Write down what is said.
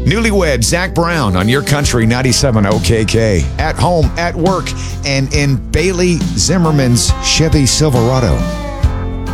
Newlywed Zach Brown on your country 97 OKK. At home, at work, and in Bailey Zimmerman's Chevy Silverado.